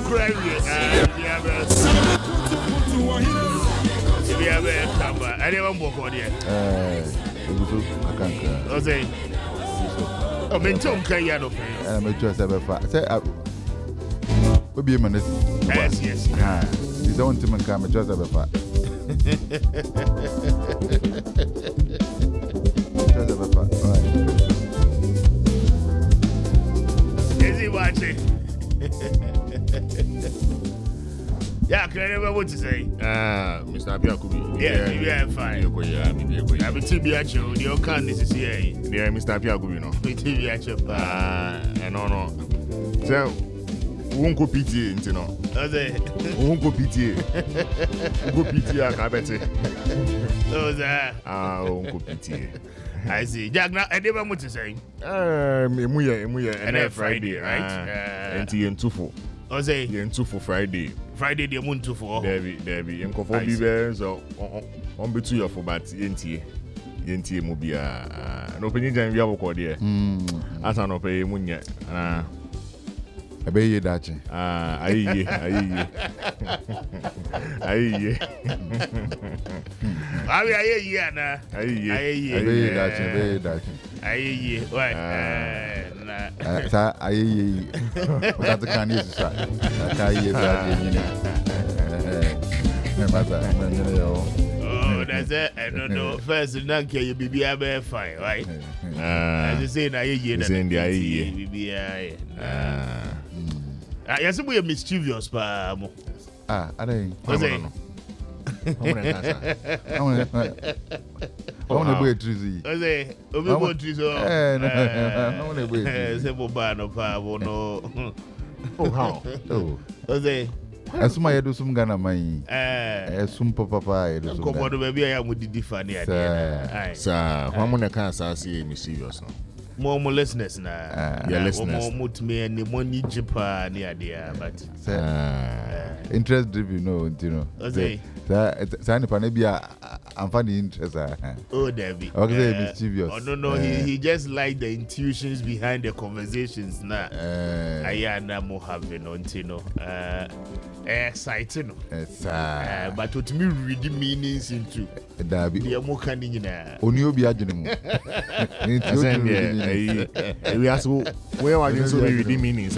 cry. I never walk on here. I can't. I say, I mean, Tom Kayano. I'm a choice ever fast. Say, we'll be a minute. Yes. You don't want to come a choice ever fast. Choice ever fast. Is he watching? Yeah, can I never what to say? Mr. Abiakubi. Yeah, fine. I'm a TBH, your kindness is here. Yeah, Mr. Abiakubi, no. TBH, no. So, won't go pity, you know. Won't go pity. Go pity, I bet it. Those won't go pity. I see. Jack, now I never want to say. Emuya, and Friday, right? And T and Tufo. I say, and Tufo Friday. Friday, the moon to for Debbie, and Coffee Bears or on between your for but Yenti Mobia. No opinion, we have a call there. As an opay Munya. I bet you that. Aye. That's it. I don't know. First, you be fine, right? As you say, now you yes, we are mischievous, pa. I don't. I want to be a trees. I say, over trees. I want to be a simple ban of power. No. Oh, how? Oh, I say, as my do some Ghana, my some papa. Come on, maybe I am with the different. Sir, one more can't say mischievous. More listeners now. Yeah, listeners. More to me and the money Japan near there, but interest driven, you know. Okay. Sign up maybe I'm finding interest. Oh, David. Okay, mischievous. Oh, no, he just like the intuitions behind the conversations now. I am more having on Tino. Exciting. But what me reading meanings into the Amokanina. Only be adjoining. We ask where are you so reading meanings?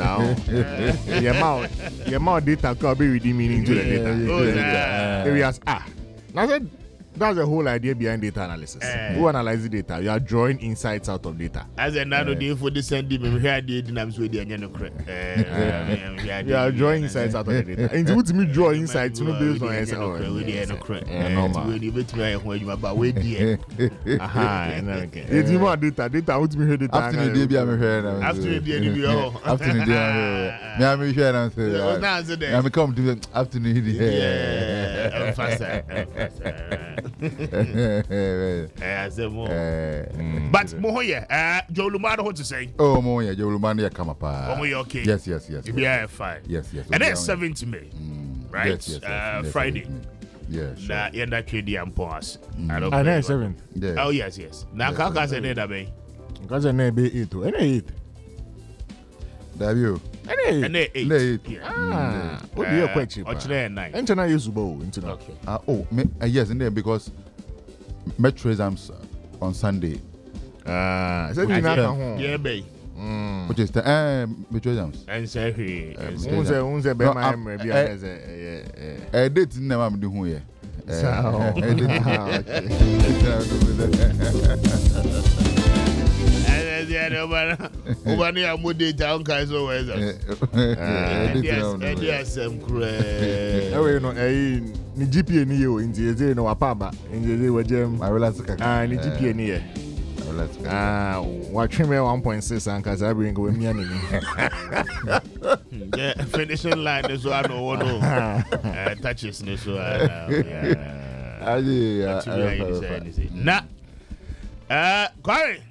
The amount data could be reading meaning to the data. We ask now that's the whole idea behind data analysis. Who analyze the data? You are drawing insights out of data. As another day for the sending, we had the dynamics with the you are drawing insights out of the data. And what me draw insights based on normal. It's more data. What me hear data? After the day, I'm here. After the day, after the day, I'm here. I'm come to afternoon. Yeah, faster. But Mohoya, Joe Lumano, what to say? Oh, Moya, Joe Lumania come up. Oh, okay. Yes. Yeah, fine. Yes. And then 70 May, right? Yes, Friday. Yeah, sure. That KD and Pons. And then 7. Oh, yes. Now, Kaka said that, baby. Because I never 8 to any 8. W. And 8. What do you quite cheap? Or 9. And tonight is Bow. Okay. Yes, and then because Metro exams on Sunday. Yeah, baby. Which is the Metro exams. And say, date never am doing here. Over near Moody Town, Kaiser weather. Yes, some cray. Oh, no, ni GPA ni yo in the no apaba in the way gem. I will ask ni GPA ni ye. What trim 1.6 and cause I bring with me and yeah, finishing line is one or no touches no so Corey.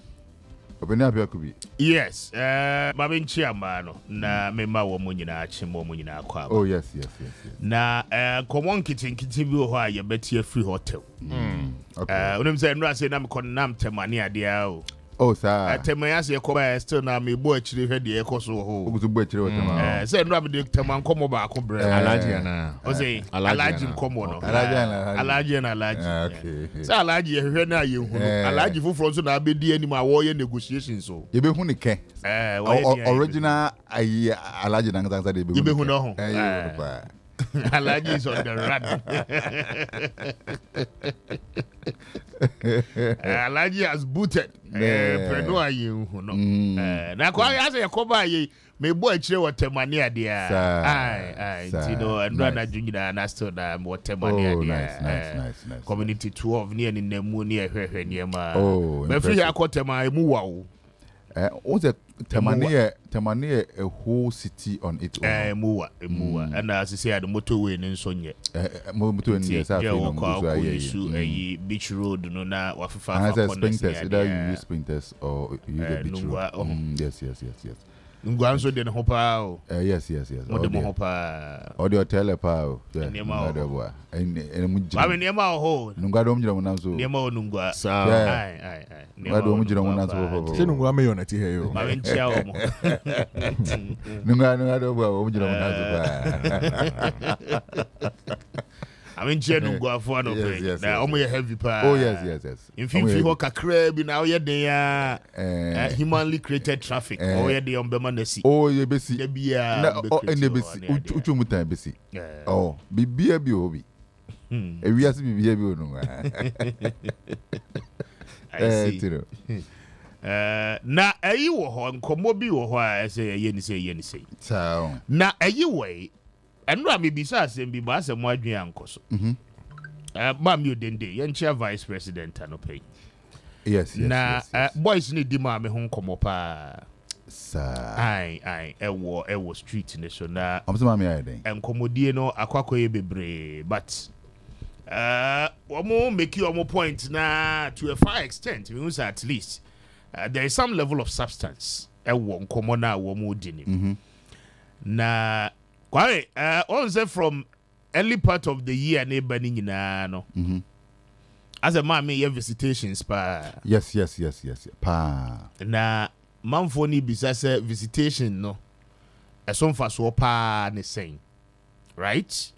Yes, Babin Chiamano, na member woman in a chimon in our car. Oh, yes. Na, come on, kitchen, why you bet you free hotel. Okay. When I'm saying, I'm con nam temania, dear. Oh, sir. Temayas Yakoba still now me boy chili head the echo so ho. Who's the butcher with them? Said Rabbi Teman come over Cobra. Alajiana. Ose, Alajin Comono. Alaji and Alaji. Okay. So Alaji, you now you. Alaji for Fronso na be the anima warrior negotiations so. You be who can. Original Alaji Nangasa de you be who know. Alaji is on the run. Alaji has booted. Prenoa you know. Na kwa yasa yakoba ye me boy chire watemania dia. Aye, Tino and Rana Junior and Aston watemania dia. Nice. Community 12 near in Nemu near her near ma. Oh, me free akotema emuwa. What's a Tamania a whole city on its own? Mua. And as I say, the motorway in Sonia. Motor in yes, I beach road, no, now, what for sprinters, either you use sprinters or use the beach road. Yes. Nguanso den hopa. Yes. Mo de hopa. Audio telepa. And Mujina. I mean, Yama ho. Nungadom Jiramanzo. Nemo Nungua. Aye. Nungadom Jiramanzo. Sinungwa me on it here. Marin Chow. Nungadom I mean, Nungua for no pay. Now, only a heavy pa. Oh, yes. In Fifi Hoka crab, now yet they are humanly created traffic. Oh, yeah, the Umbemanesi. Oh, yeah, Bessie. The beer. And the Bessie. Uchumuta Bessie. Oh, be beer be. We have to be beer. I see. Na ayi wo ho nkomo bi wo ho a say yeni say so na ayi we enra me bisa asem bi ba asem adwen ankoso ma mi odende yen chair vice president anopai yes na boys ni di ma me ho nkomo pa sa ai ewo street ni so na am sama me ai den enkomodie no akwakoye bebre but omo make you point na to a far extent we say at least there is some level of substance ewo nkomo na wo mo di ni na kwai on say from early part of the year na bani nyina no as a man me visitations pa yes pa na manfo ni bisa say visitation no eso mfa so pa ne sen right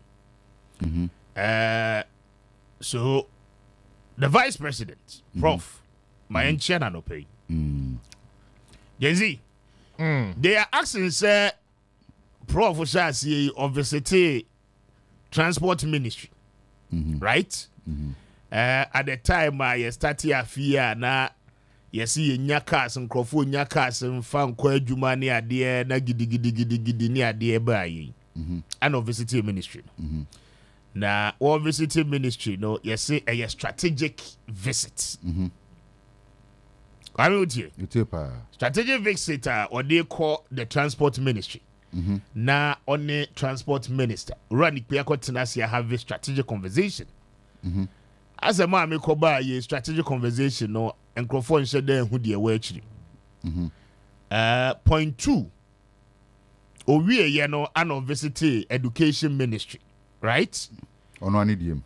so the vice president prof my enchana no pay Genzi they are asking say prof Shasi of the transport ministry right at the time I started a fear na yesi nya cars nkrofo nya cars mfa nkwa adwuma ne ade na gidigidi ne ade ba yi and of the ministry na all visiting ministry no yesi a strategic visit strategic visit or they call the transport ministry na on the transport minister run it have a strategic conversation as a man make a strategic conversation no microphone said then who the way point 2 we an visit education ministry right ono anidim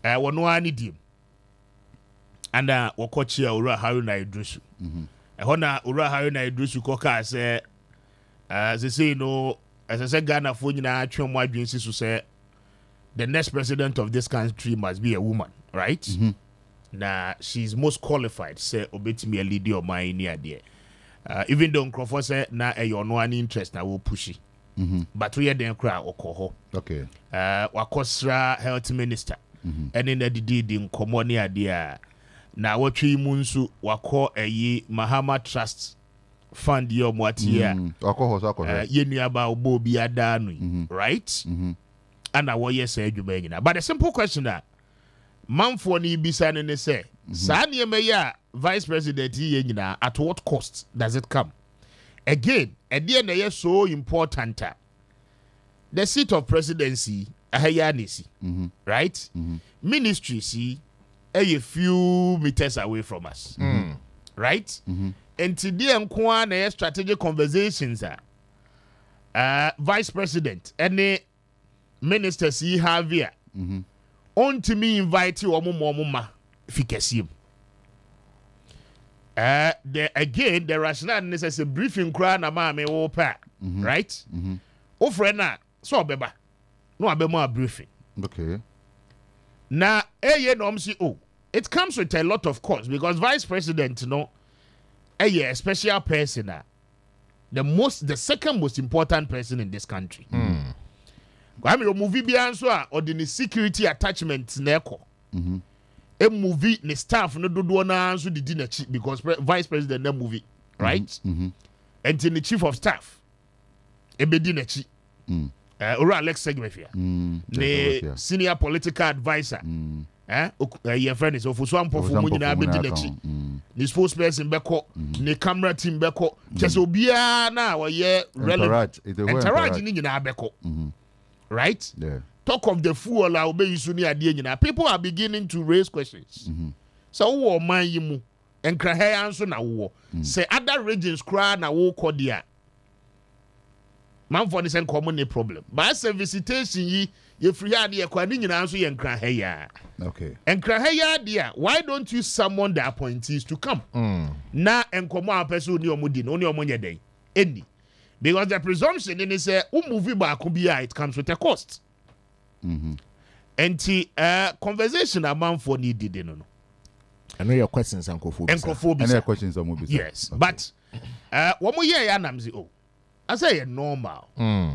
and wakochia ura Haruna Idrisu hona ura Haruna Idrisu koka say they say no as I said Ghana for nyina atwe mo adwensi so say the next president of this country must be a woman right na she's most qualified say obetimi a leader of my near there even though Crawford say na no any interest na will pushy but we den kra okoho okay wakosra health minister and in the did in common idea na watwi mu nso wako Mahama Trust fund your mwatia yenuaba obo bi ada no right and I was say adwuma nyina but the simple question that manfo ni bisa ne say sa ne ya vice president ye nyina at what cost does it come again na ye so important the seat of presidency ahayanisi right ministry see a few meters away from us right and today nko na strategic conversations vice president any ministers he have here on to me invite you omoma fikesiem The rationale is a briefing cry na mama wo pa, right? O friend na so obeba. No abema briefing. Okay. Na no see it comes with a lot of cost because vice president a special person the second most important person in this country. I mean, movie be answer or the security attachment neko. A movie the staff no do na answer the dinner because vice president na movie, right? And the chief of staff e be dinner chi. Ora Alex Segmefia. The senior political advisor. Your friend is ofuso ampofo mu nyina be dinner chi. The spokesperson beko, the camera team beko. Just obia na wo ye relevant. Entourage ni nyina beko. Right? Yeah. Talk of the fool obey you ni ade nyina. People are beginning to raise questions. So wo man yi mu enkra he anso na wo. Say other regions cry na wo kodia. Man for this common problem. But as a visitation ye free idea kwa ni nyina anso ye enkra he ya. Okay. Enkra he ya dia. Why don't you summon the appointees to come? Na enkomo apeso ni omudi no ni omonye den. Any. Because the presumption in is movie back it comes with a cost. And the conversation among for needed no. I know your questions, Encophobia. Any questions on movie? Yes, okay. But one more year, I say normal.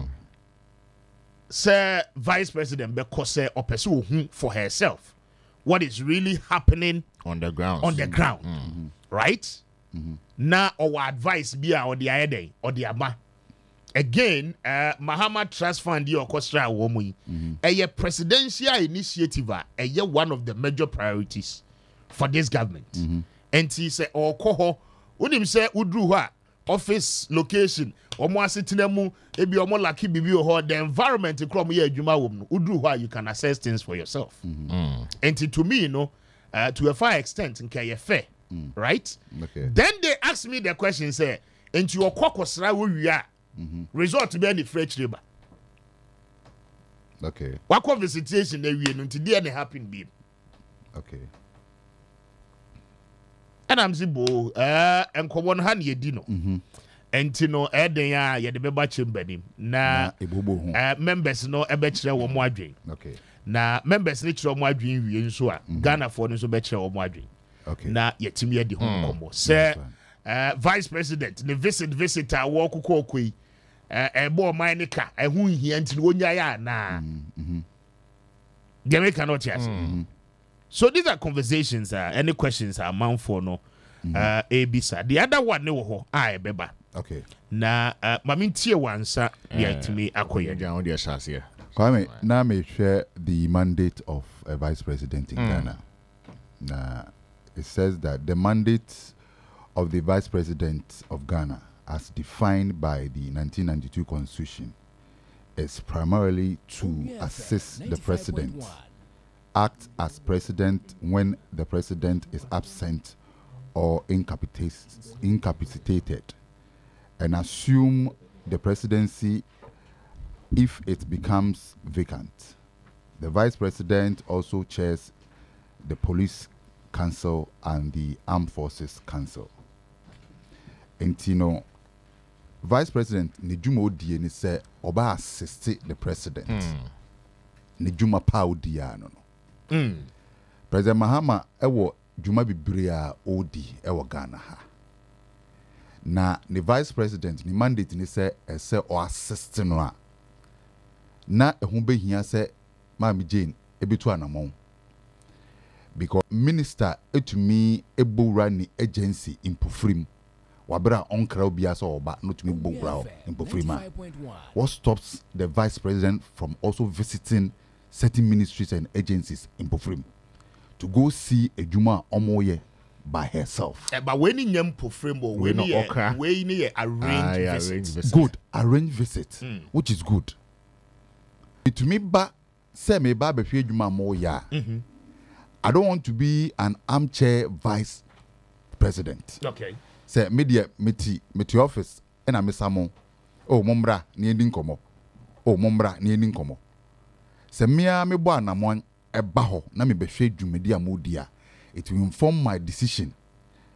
Sir Vice President because or pursue for herself what is really happening on the ground. Right? Now our advice be or the other or the ama. Again, Mahama Trust Fund the orchestra womu a presidential initiative one of the major priorities for this government. And he said, "Oh, koho, unim say udruha office location, omo asitinemu ebi omo laki bibi ho the environment krom ye adwuma wom no udruha you can assess things for yourself." And to me, to a far extent, nke fair, right? Okay. Then they asked me the question, say, "And your kokosra we are." Result to be any French labor. Okay. What conversation they will until the end happen be. Okay. And I'm zibo and come on hand ye dino. And tino eden ya ye de beba chamber nim na members no ebe kire wo mo adwen. Okay. Na members ni kire wo mo adwen wie nso a Ghana for no so be kire wo mo adwen. Okay. Na yetimi ye di ho komo. Say vice president the visitor walk kokoi ebo manika ehu hia nti wonya ya na Jamaica not yes. So these are conversations any questions are man for no abisa the other one ne wo ho beba. Okay. Na mami tie wansa yetimi akoye down the shots here. Kwame, now me share the mandate of a vice president in Ghana. Now it says that the mandate of the Vice President of Ghana, as defined by the 1992 Constitution, is primarily to assist the President, act as President when the President is absent or incapacitated, and assume the presidency if it becomes vacant. The Vice President also chairs the Police Council and the Armed Forces Council. And Vice President Nejuma Odie ni say oba assist the president. Nejuma pa Odie no. President Mahama ewo juma bibria odi ewo Ghana ha. Na the Vice President ni mandate ni say ese o assist no a. Na ehun behia say Mami Jane ebitu anamon. Because minister etumi ebowra ni agency impofrim. Wabra onkra obia so oba no to me bowra impofrima. What stops the vice president from also visiting certain ministries and agencies in Pofrim to go see a Juma omoye by herself? But when in yam Pofrim or when you arrange visit. Good, arrange visit, which is good. To me, ba say me ba be Juma moya. I don't want to be an armchair vice president. Okay. Say media meti office and I miss Samo. Oh, mombra ni ending komo. Oh, mombra ni ending komo. Say me bo na mo eba ho na me behwe dwumedi amodia. It will inform my decision.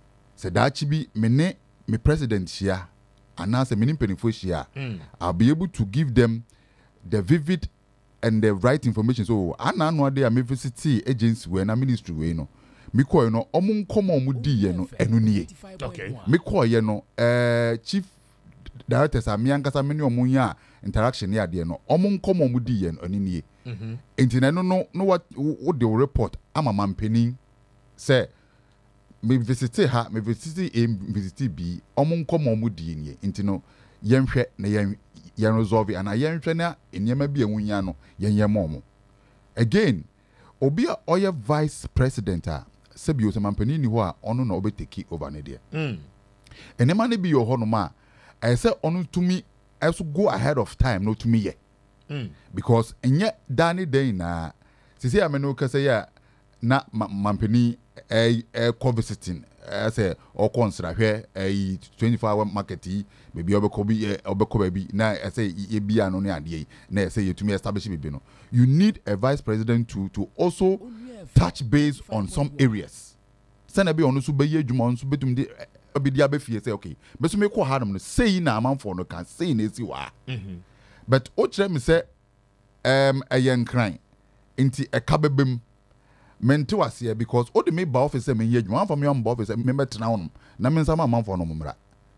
sɛ daakye bi me president hyia anaasɛ me ne mpanimfoɔ hyia I'll be able to give them the vivid and the right information. So ano ade a me visit agency we na ministry we no me call no ɔmo nkɔmɔ ɔmo di ye no ɛno nie okay me call ye no chief directors a me ankasa me ne ɔmo nya interaction ya de no ɔmo nkɔmɔ ɔmo di ye no ɛno nie enti na no what the report ama mampanin say me visit ha me visit A visit B ɔmo nkɔmɔ ɔmo di nie enti no yɛnhwɛ na yɛn resolve and yɛnhwɛ na nneɛma bi enwunya no yɛnyɛ mɔmo again obi a ɔyɛ vice president a sɛbi osamampani ni hɔ a ɔno na ɔbɛtake over ne deɛ nneɛma no bi yɛ hɔ no ma ɛyɛ sɛ ɔno tumi ɛso go ahead of time no tumi yɛ because ɛnyɛ dani den na sisi a mene kasa yɛ na mampani ɛkɔ visiting say or consider hwɛ 24-hour market yi maybe obekɔ baabi na say ye bia no ne ade na say yetumi establish bibi no you need a vice president to also touch base on some areas sɛ be ono so bɛyɛ adwuma ono so betum de obidi abɛfie say okay beso me kɔ hanom no say na amanfo no kan say na esi wa but o kyerɛ me sɛ ɛyɛ nkran nti ɛka bɛbɛm mente wase because all the me ba office me yɛ adwuma for me am ba office me betena wonom na me nsama amanfo no mmra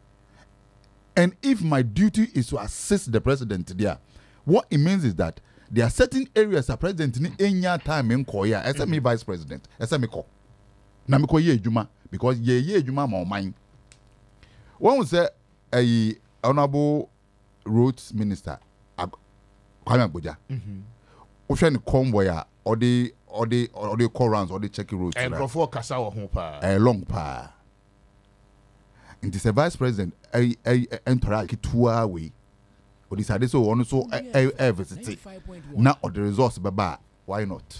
and if my duty is to assist the president there what it means is that there are certain areas the president ni enya time in koya as me vice president as me ko na me ko yɛ adwuma because yɛ adwuma ma ɔman one say a honorable roads minister Kwame Agboja o hwɛ ne convoy a or the call rounds or the check roads and before kasa wo ho pa long pa and the vice president interact 2 hours away or decided so on so visit now or the resource baba why not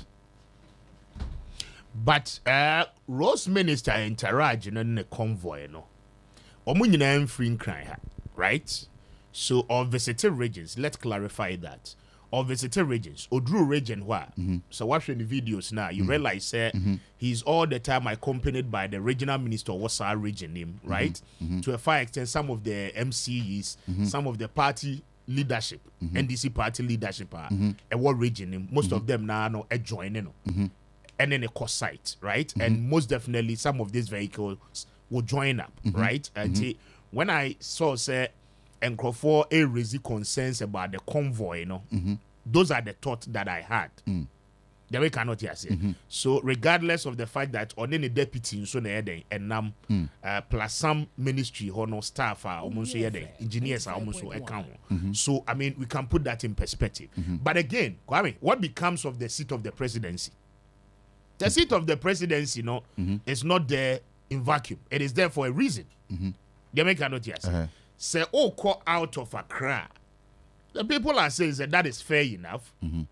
but Rose minister interact in the convoy no omo nyina free nkran ha right so on visited regions let's clarify that or visited regions or Drew region where so watching the videos now you realize he's all the time accompanied by the regional minister of what's our region name right to a far extent some of the MCs some of the party leadership NDC party leadership and what region name most of them now no joining and then a cost site right and most definitely some of these vehicles will join up right and when I saw say and for a raise concerns about the convoy, you know, those are the thoughts that I had. The way cannot hear say. So regardless of the fact that on any deputy in so and plus some ministry or no staff are almost engineers are almost account. So I mean we can put that in perspective. But again, Kwame, what becomes of the seat of the presidency? The seat of the presidency, you know, is not there in vacuum. It is there for a reason. The way cannot hear say. Say, oh, call out of Accra. The people are saying that is fair enough.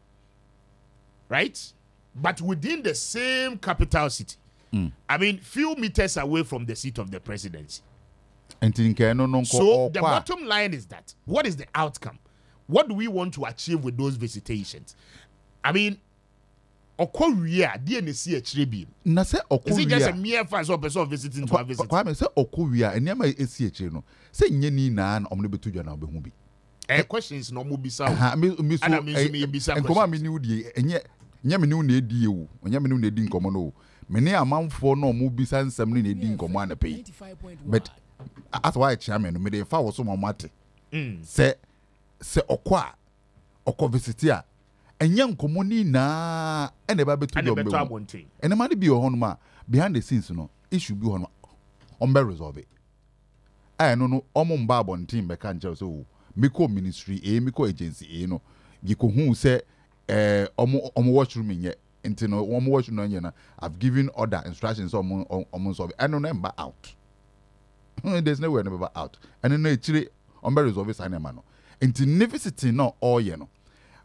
Right? But within the same capital city. I mean, few meters away from the seat of the presidency. So the bottom line is that, what is the outcome? What do we want to achieve with those visitations? I mean, Okoria, DNC HRB. Is it just a mere fast or person visiting to a visit? Kwame say Okoria, and Yama SCH, no. Say Yeni Nan, Omnibutu Jana Behumbi. A question is no Mubisa. And I mean, Bisa. And come on, Minudi, and yet Yaminu need you, and Yaminu need Commano. Many amount for no Mubisa and some need command pay. But that's why chairman made a foul so mate. Say Okwa, Oko visitia. And young communi na and the baby to the and the money be on ma behind the scenes, no, it should be on barrels of it. I know Omon Barbon team by can't so Miko ministry, Miko agency, you who say washroom in yet, until no one washroom on I've given order instructions almost of it. I don't remember out. There's nowhere never out. And then actually on barrels of it, I know. Into necessity, no, all you know.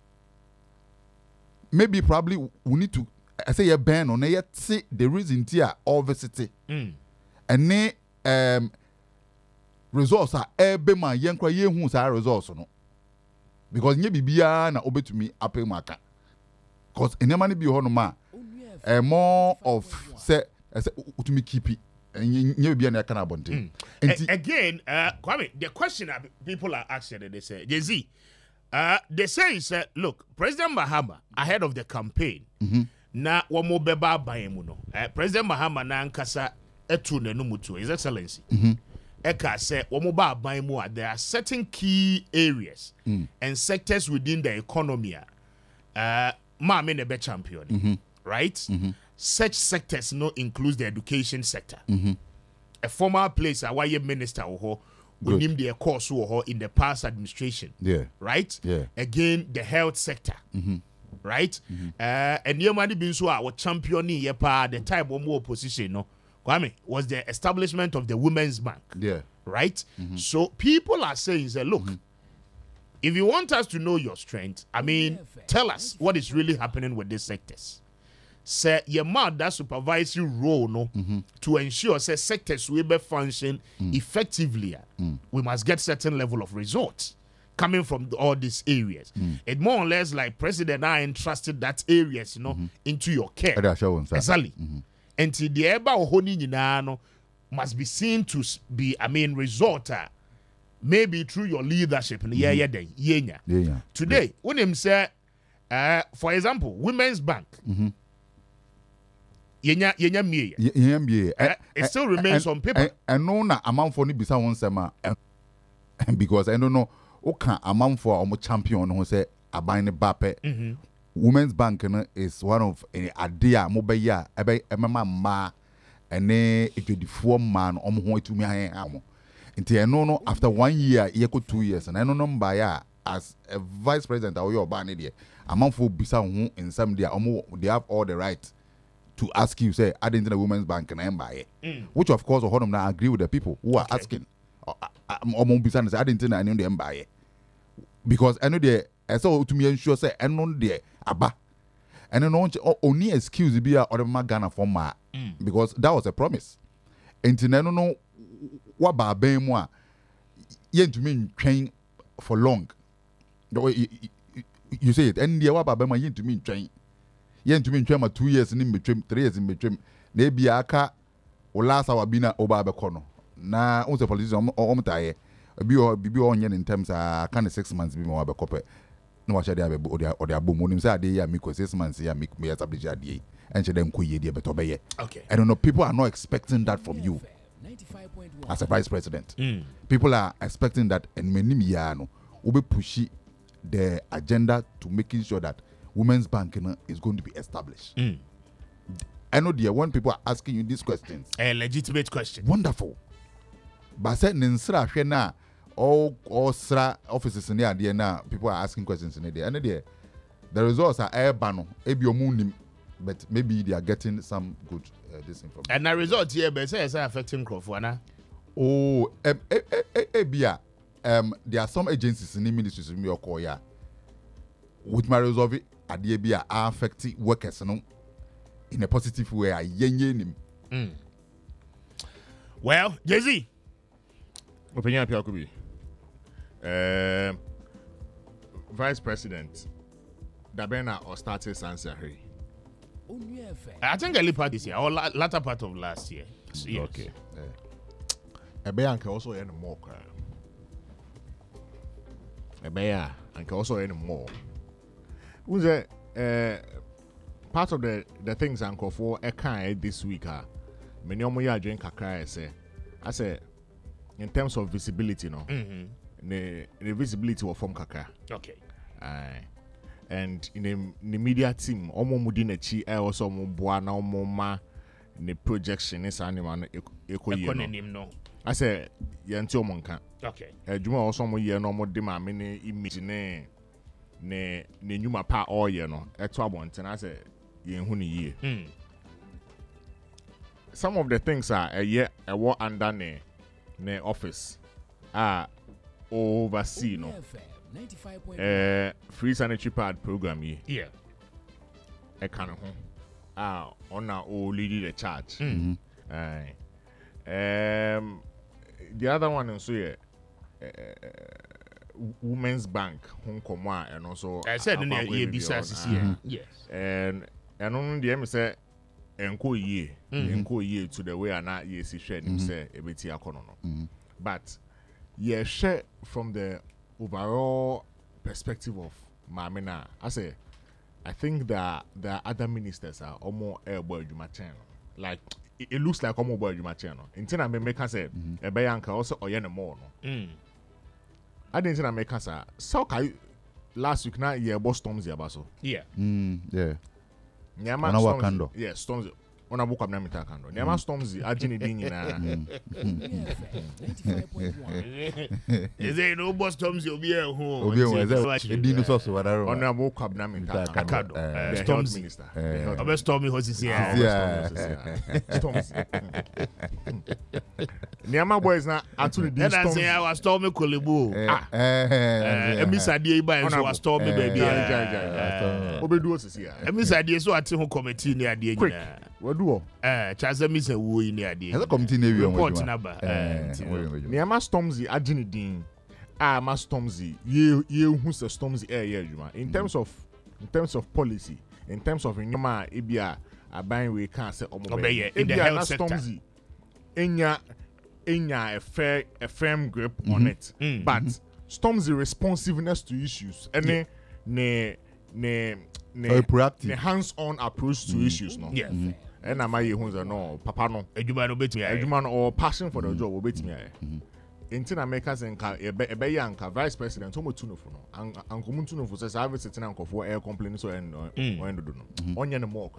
Maybe probably we need to I say a ban on yet see the reason here obviously and ne resource are ebema yenkwa ye hu sa resource no because nye bibia na obetumi apel maka because enema ne bi ho no ma more of say utumi keep nye bi na kana bonte. Again, Kwame, the question that people are asking, they say, Jay-Z, they say, look, President Mahama, ahead of the campaign, na wamo beba bayemuno. President Mahama na ankasa etu ne numutu, His Excellency. Eka say wamo ba bayemu, there are certain key areas and sectors within the economy. Ma me nebe champion, right? Such sectors no includes the education sector. A former place, a YM minister or him the course in the past administration. Yeah. Right? Yeah. Again, the health sector. Right? And your money being so our championing the type of more opposition, no. Kwame, was the establishment of the Women's Bank. Yeah. Right? So people are saying, look, if you want us to know your strength, I mean, tell us what is really happening with these sectors. Say your man that supervisory role no to ensure say sectors will be function effectively. We must get certain level of results coming from all these areas. It more or less like President I entrusted that areas, into your care. Exactly. Until the eba ohoni no must be seen to be, I mean, result. Maybe through your leadership. Today, when him say, for example, Women's Bank. It still remains on paper. And no na amount for ni bisa one sema because I don't know okay amount for almost champion who say abine bape. Women's Bank is one of any idea mobile ebe ma ene 24 man ho to me amo. Nti no after 1 year ye ko 2 years and I no buy ya as a vice president or your ban there amount for bisa ho in some they have all the right to ask you, say, I didn't know the Women's Bank and I buy it. Which, of course, I agree with the people who are asking. I didn't know I knew them buy it. Because I know they, so to me, ensure, say, I know they, abba. And I know only excuse be or the Ghana for my, because that was a promise. And I don't know what by being more, yet to mean train for long. The way you say it, and the what by my to mean train. Yen to me twema 2 years in between 3 years in between na bia aka o last hour bi na oba abekọ no na on the politician omtaye bi onye in terms kind of 6 months bi mo abekọ pe na wa shade abebo o de abom onim say ade ya me 6 months ya me establish ade and she dem koye de beto beye. Okay. I don't know, people are not expecting that from you as a vice president. People are expecting that and menim ya no obe pushi the agenda to making sure that Women's Bank is going to be established. I know, dear, when people are asking you these questions, a legitimate question. Wonderful. But said Ninsra Shena all Sra offices in there now, people are asking questions in there. And the results are air bano, ebiomunim, but maybe they are getting some good disinformation. And the result here, but say it's affecting Crawford. Oh, there are some agencies in the ministries in your call, yeah. With my resolve it, are affecting workers in a positive way. Well, Jay-Z. Opinion could be Vice President Dabena or started Sansari. I think early part this year or latter part of last year. Yes. Okay. Ebeya can also earn more. Ebeya and can also earn more. Who's part of the things Uncle for a kind this week? Many of my drink a cry. I say, in terms of visibility, no, the visibility will form kaka. Okay. And in the media team, omo mudine chi also mo buana omo ma the projection is animal no. I say yanti omonka. Okay. Juma also mo ye no mo de ma me ne image ne nyuma pa all ye no eto abonten I say yen hu ne ye. Some of the things are a year a war under ne office oversee no free sanitary pad program ye. Yeah. A kind of on our leading the charge. The other one is Women's Bank Hong Kong and also I said in the yes. And only the say enko ye to the way ana ye si share nim say ebeti akono no. But ye share from the overall perspective of Mamina. I think that there are other ministers are almost boy Jumacheno. Like it looks like almost boy Jumacheno. Intina me make say a bayanka also oyene more no. I didn't make us so kai last week na ye boss Storms yabaso. Yeah. Yeah. Nyama Storms. Yeah, Storms. Ona book up na mita kando. Nyama Storms ajini di nyina. Is it no boss Storms obi e ho. Obi e dinu so so wadaro. Ona book up na mita kando. Storms minister. Obe Stormy hosisi ya. Storms. Nyama boys na atuni di Storms. And I was Stormy Kolebu. Emisade iba enso was Stormy baby. Obedu osisi ya. Emisade so ate ho committee ni ade nyina. Waduo. Chazemi se wo yi ni ade. Has a committee na report number. Nyama Storms agini din. Ma Stormzy ye hu se Stormzy adwuma in terms of policy, in terms of nyoma ebia aban we can say obey in the health sector. Stormzy enya a firm grip on it, but Stormzy responsiveness to issues and ne hands-on approach to issues no. Yeah. And am I hu no papa no adwuma no betimi adwuma no or passion for the job obetimi Intina makers and Ebeyanka, vice president, Tomo Tunofo, and Comuntunofo says, I have a certain uncle for air complaints or end Onion more,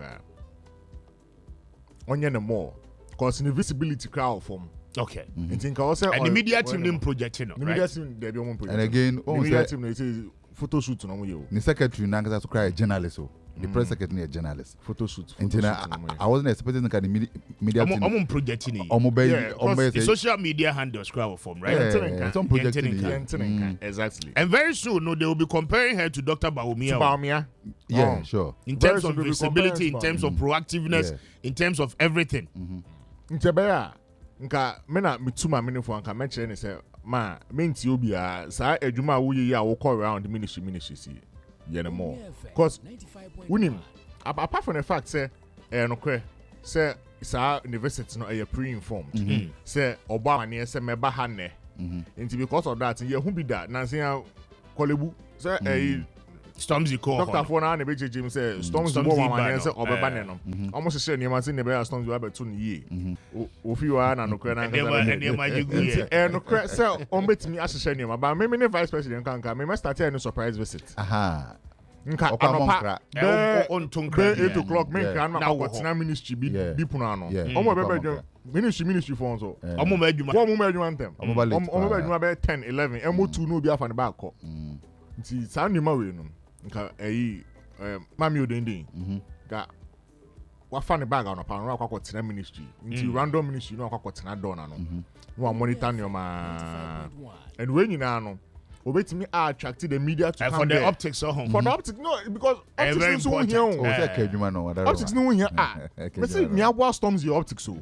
Onion more, because in visibility crowd form. Okay. And think also, and the media team name projecting, right? And again, the media team they say photo shoot on you. The secretary Nanga to cry journalist. The press secretary journalist. Photo shoot. I wasn't expecting the media team. I'm projecting. The social media handles crowd form, right? Yeah, some projecting. Exactly. And very soon, they will be comparing her to Dr. Bawumia. Yeah, sure. In terms of visibility, in terms of proactiveness, in terms of everything. Ntebeya, nka mena mituma minifo nka menche ni say ma menti obi a sa adwuma wo ye a wo call around the ministry see ye no more because unim apart from the fact say no kwe say sa university no are pre-informed say oba mane say meba ha ne nti because of that ye hu bi da na say kolebu say Stormzy call Dr. Fona na be jejim say Stormzy bo mane say obeba ne no almost say niam say ne be Stormzy wa betu ne ye ofi wa na no kwe na ne ma jigu ye no kwe say on betimi ahye niam ba me ne vice president kanka me start any surprise visit nka anopa on tonkra 8 o'clock me kan ma kwatina ministry bi puno ano omo bebe ministry phone so omo ma adwuma ntem omo ba adwuma be 10 11 emo 2 no bi afa ne ba akọ nti sa nima we no nka mami odendin ga wafa ne bag anopa no akwakotina ministry nti random ministry no akwakotina don no no monitor ne ma and we nyina no obetimi attract the media to for the optics for the optics no because optics no here o say kedwuma no whatever optics no here me say me abo Stormzy optics so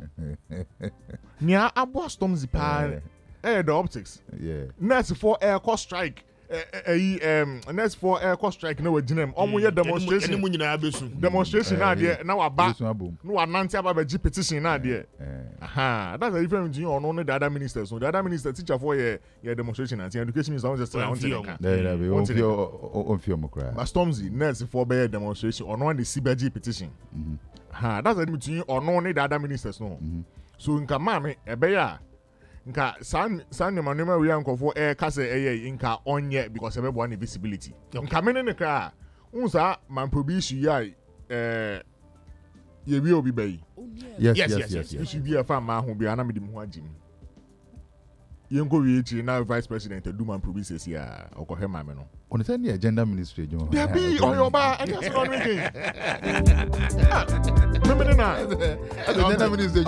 me abo Stormzy pa the optics next for air cost strike next for air cost strike no waginem omo ye demonstration na there na waba no wanante aba be petition na there that's a different thing on the other ministers so the other minister teacher for your demonstration and education is just on but Stormzy next for be demonstration on one the CBG petition that's a different thing on the other ministers no so nka mame ebeya nka san ne manema we ankofo ka say nka onye because ebe bo na visibility nka mene ne kra unsa man probishi ya ye wi obi bayi yes you be a fan ma ho bia na me dim ho agim ye nko wi echi na vice president do man probishi sia okohe ma me no on the any agenda ministry jo there be on your ba and that's not making remember na agenda ministry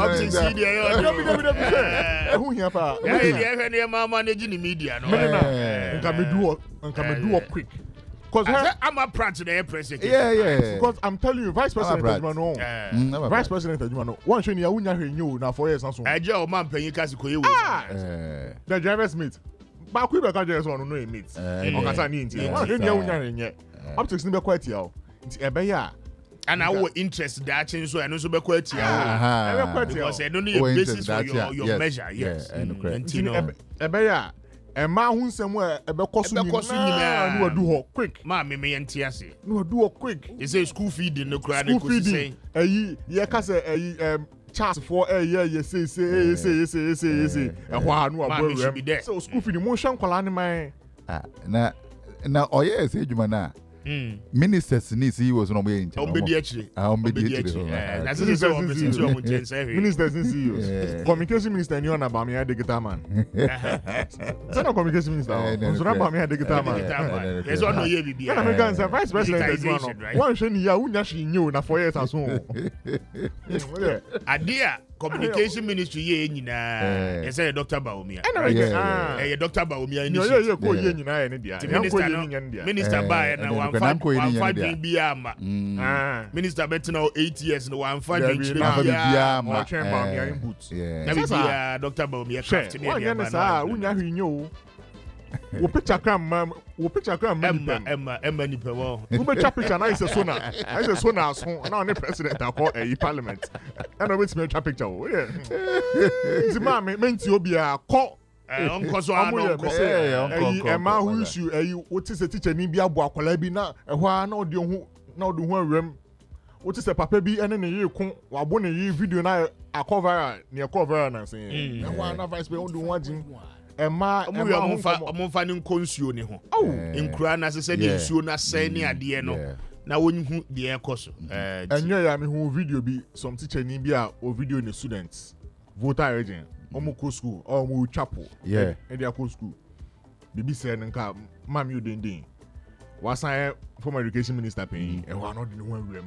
who here pa yeah ma manage the media no nka me do quick because I'm a proud to the president yeah because I'm telling you vice president vice president one show ni ya wunya hwenyo na 4 years so eje o man panyin kasi koye we the driver's mate ba ku be ka je so no mate o kasa ni nti one show ni ya wunya hwenye optics ni be quite ya nti ebe ya and our interest that change so and so be quite because I don't need a basis for your measure. Yes, and you know, ebeya Emma hu nsem e bekoso nyina no adu ho quick ma me enti ase no adu ho quick you say school feeding no kra na ko say ayi ye ka say ayi charts for ye say ho anu abawem so school feeding mo hwan kwala ne man na oye say djuma na ministers ni CEOs no mo yin cha ombedi akire na say so ombedi o mo chen say ministers ni CEOs communication minister ni on about me digital man so no communication minister so na about me digital man there's no ye bibia na me gan say vice president is one one hwe ni ya unya hwe nyo na 4 years aso adia communication ministry ye nyina e say Dr. Bawumia Dr. Bawumia ni ye ko ye nyina ye ne dia minister ba na wan fa bia ma minister betina 8 years no wan fa bia ma chen Bawumia input na bia Dr. Bawumia craft me dia ba na unya hwe nyo wo picture cam emma ni pe wo wo be picture na is so na so na on president akọ parliament and wait me picture wo ti ma me nti obi akọ onko so ano Emma who issue what is a teacher ni bi abo akola bi na ehwa na odi ho awem what is a papa bi ene ne yekun wabo ne yi video na cover na say ehwa na vice president do wajin Emma omonfa ni nkonsuo ni ho nkura na se de nsuo na se ni ade no na wonhu de ekoso enye ya me hu video bi some teacher ni bi a o video ni students voter agent omo ko school omo chapel e dia ko school bibi se nka mam you den wasan former education minister pen e wa no de no awuram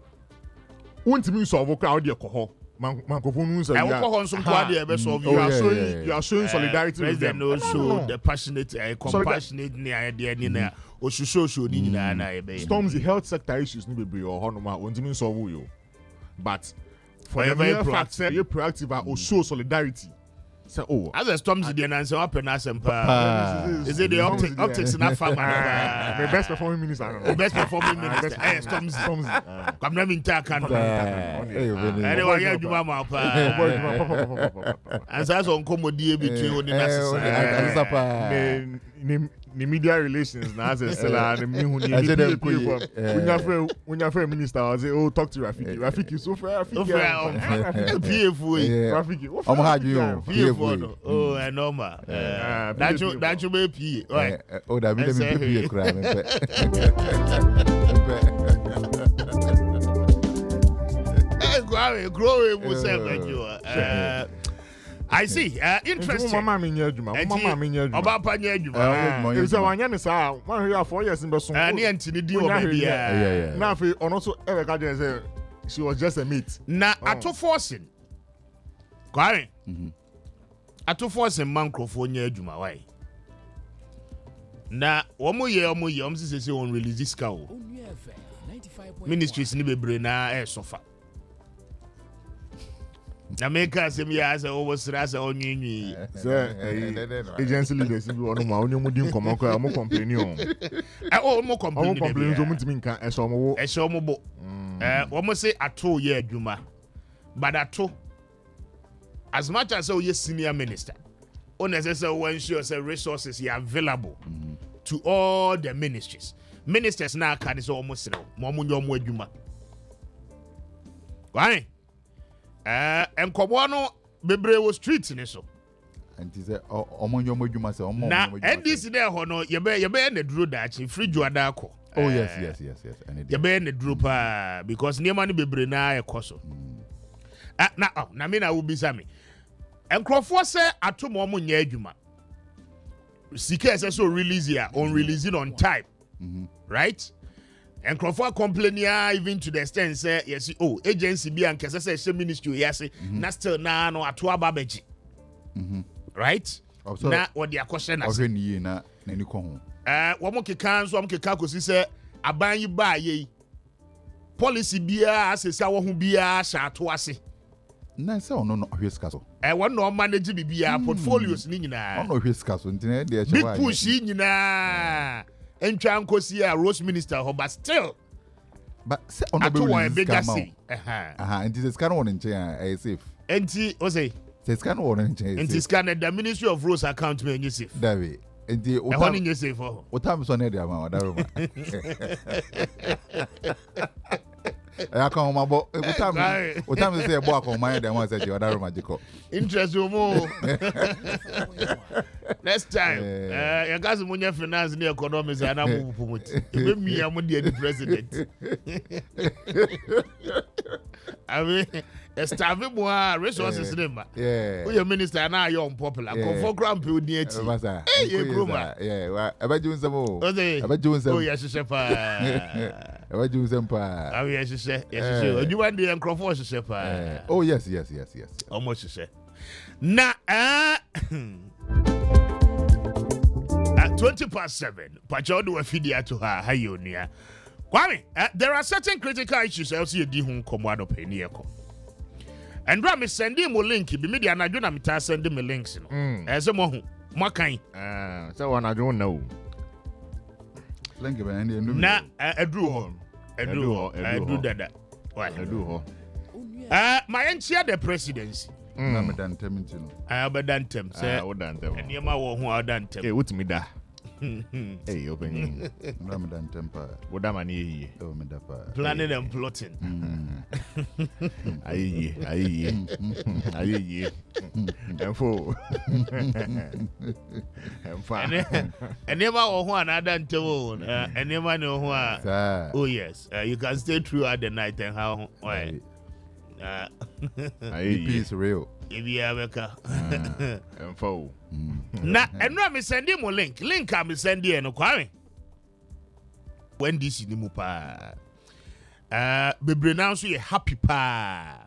wontimi solve crowd de ko microphone say yeah. You are showing solidarity with them. Also the passionate, compassionate ni na osusho ni nyina na ebe. Storms the health sector issues ni bebre o honoma ontimi solve you. But for the mere fact say you proactive or show solidarity. Say as a Storms the answer open asempa. Is it the optics na farmer? The best performing minister. The best performing minister. Storms. Come na minta kan. Anyway, yeah, you mama pa. And so nkomodi between oni na sasa. Ni media relations na as still and me hu ni unya fe minister say talk to Rafiki so far Rafiki I'm hard you normal that you be P right that me P cry grow I see. Interesting. Mama minya adwuma. Oba nya adwuma. Ese wanya ne saa. Wan hwe 4 years mbe so. Ani antini di oba bia. Na afi ono so ebe ka je say she was just a mate. Na ato forcing. Kware. Ato forcing man krofo nya adwuma why? Na omo ye om se on release this cow. Ministries ni bebre na sofa. Na make us as over stress on you. Agency leaders be one ma only mudin komo ko am complain on. Mo complain so mutimi nka esomo bo. Wo say ato ye adwuma. But ato as much as you senior minister, unnecessary when sure say resources are available to all the ministries. Ministers now can is almost mo munyo mo adwuma. Why? Enkomo no bebre wo street ni so anti say omonyo modwuma say omo na NDC there ho no yebe na duro daachi free juada akọ yes and yebe na duro pa because niema no bebre na ekoso na me na wo bisa me enkrofo say atom omo nya adwuma sika say so release here on releasing on time right and Crawford complaining even to the extent say yes agency be and kese say ministry yes na still na no atoa babeji right na what their question na ohwe na ni ko ho wo mo keka so mo keka kosi say aban yi ba ye policy bia asesa wo ho bia sha ato ase na say ono no ohwe ska so won no manage bibia portfolios ni nyina ono ohwe ska so ntine de big push nyina entwa nkosi a Rose Minister ho but still But say on the bigger see. And this is kind of one in chair, safe. Enti, o say. Say it's kind of one in chair. Enti scan the Ministry of Roads account me safe. That way. Enti o time you safe for. What time is on there, man? I come my boy. What time is say boy come my there one say you that room magical. Interest you more. Next time, you guys munya finance and economics and I move promote. Give me am the president. I mean, starve more resources them. Yeah. Who your minister now you unpopular. Come for grand people near you. Hey, you groomer. Yeah, about doing some more. About doing some. Oh, yes, shepherd. About doing some pa. Oh, yes, yes. You want the microphone shepherd. Oh, yes. Almost say. Na 20:07. Pacho do afidia to her. Hayo nia. Kwame, there are certain critical issues I see di hu komwado peni eko. And ra me send him link bi me dia anadwo na me ta send me links no. Ese mo hu. Mo kan. So one I don't know. Link be na na edru dada. Why? Edu ho. My enchia the presidency. Na me dan tem ntino. Abadan tem. Say o dan tem. Eniema wo hu adan tem. Eh, wutimi da. Hey, open. Ramadan temper. What am I near? Oh, me da pa. Planning and plotting. Aye. And for. And never one other tone. And never know who. Oh yes, you can stay throughout the night and how. Why? Peace real. If you have a car. And for. Na enra me send him link am send here no Kwame when this ni mu pa bebre na so ye happy pa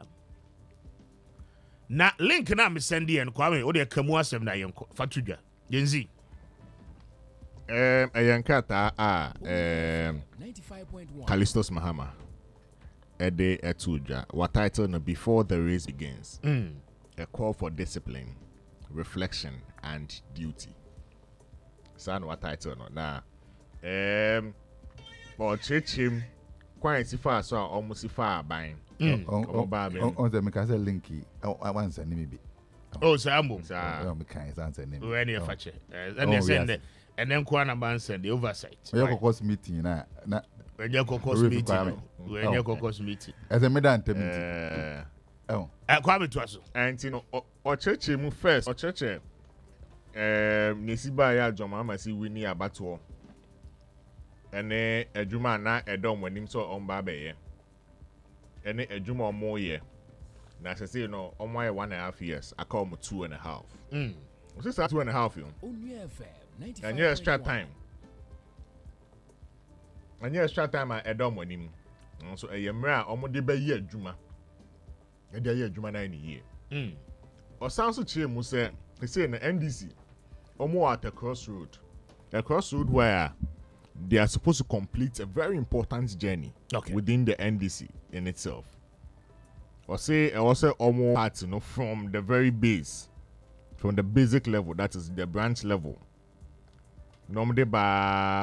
na link na me send here no Kwame o de kamu asem na yenko fatudwa yenzi ayankata 95.1 Callistus Mahama ede etudwa what title no before the race begins a call for discipline, reflection and duty. San what title no na but chechim quite si far so almost si far buying on the make say linky I want send me be oh sambo me kan answer name when you fetch and send and then kwana ban send the oversight we caucus meeting na when you caucus meeting as a medan tem oh Kwame to us and you know or chechim first or cheche nesiba ya John Mahama si wini abato ene adwuma na edom wanim so omba beye ene adwuma omo ye na say no omo ye 1.5 years aka omo 2.5 so say 2.5 you and you extra time edom wanim so eyemra omo de be ye adwuma e de ye adwuma na ni ye o sanso chie mu say na NDC omo at a crossroad where they are supposed to complete a very important journey within the NDC in itself. Or say also omo part from the very base, from the basic level, that is the branch level. Normally by